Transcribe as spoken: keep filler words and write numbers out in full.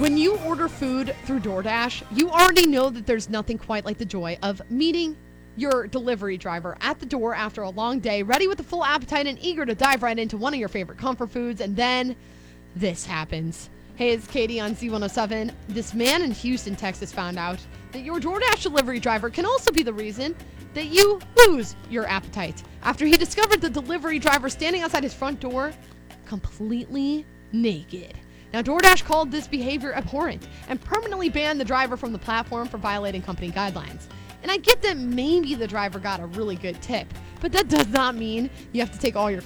When you order food through DoorDash, you already know that there's nothing quite like the joy of meeting your delivery driver at the door after a long day, ready with a full appetite and eager to dive right into one of your favorite comfort foods, and then this happens. Hey, it's Katie on Z one oh seven. This man in Houston, Texas found out that your DoorDash delivery driver can also be the reason that you lose your appetite after he discovered the delivery driver standing outside his front door completely naked. Now, DoorDash called this behavior abhorrent and permanently banned the driver from the platform for violating company guidelines. And I get that maybe the driver got a really good tip, but that does not mean you have to take all your